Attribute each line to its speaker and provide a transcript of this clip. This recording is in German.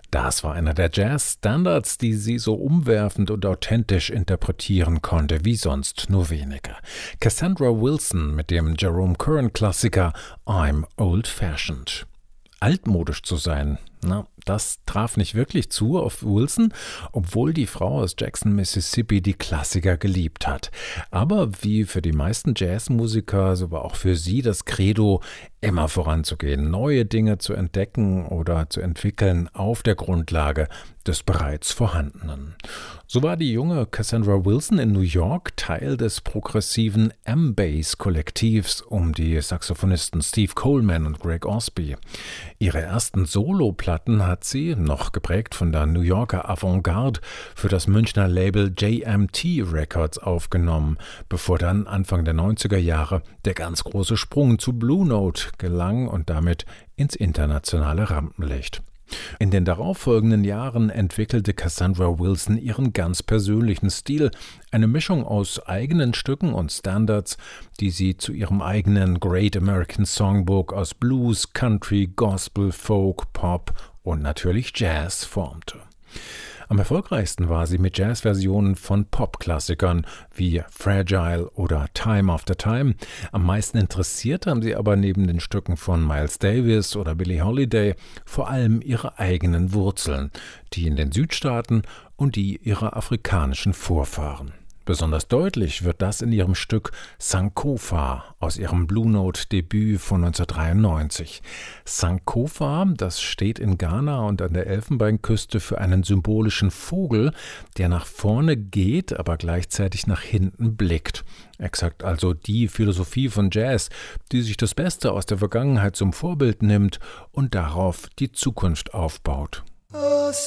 Speaker 1: Das war einer der Jazz-Standards, die sie so umwerfend und authentisch interpretieren konnte, wie sonst nur wenige. Cassandra Wilson mit dem Jerome Kern-Klassiker I'm Old Fashioned. Altmodisch zu sein, das traf nicht wirklich zu auf Wilson, obwohl die Frau aus Jackson, Mississippi die Klassiker geliebt hat. Aber wie für die meisten Jazzmusiker, so war auch für sie das Credo, immer voranzugehen, neue Dinge zu entdecken oder zu entwickeln auf der Grundlage des bereits Vorhandenen. So war die junge Cassandra Wilson in New York Teil des progressiven M-Bass-Kollektivs um die Saxophonisten Steve Coleman und Greg Osby. Ihre ersten Soloplatten hat sie, noch geprägt von der New Yorker Avantgarde, für das Münchner Label JMT Records aufgenommen, bevor dann Anfang der 90er Jahre der ganz große Sprung zu Blue Note gelang und damit ins internationale Rampenlicht. In den darauffolgenden Jahren entwickelte Cassandra Wilson ihren ganz persönlichen Stil, eine Mischung aus eigenen Stücken und Standards, die sie zu ihrem eigenen Great American Songbook aus Blues, Country, Gospel, Folk, Pop und natürlich Jazz formte. Am erfolgreichsten war sie mit Jazzversionen von Popklassikern wie Fragile oder Time After Time. Am meisten interessiert haben sie aber neben den Stücken von Miles Davis oder Billie Holiday vor allem ihre eigenen Wurzeln, die in den Südstaaten und die ihrer afrikanischen Vorfahren. Besonders deutlich wird das in ihrem Stück Sankofa aus ihrem Blue Note-Debüt von 1993. Sankofa, das steht in Ghana und an der Elfenbeinküste für einen symbolischen Vogel, der nach vorne geht, aber gleichzeitig nach hinten blickt. Exakt also die Philosophie von Jazz, die sich das Beste aus der Vergangenheit zum Vorbild nimmt und darauf die Zukunft aufbaut.
Speaker 2: Oh,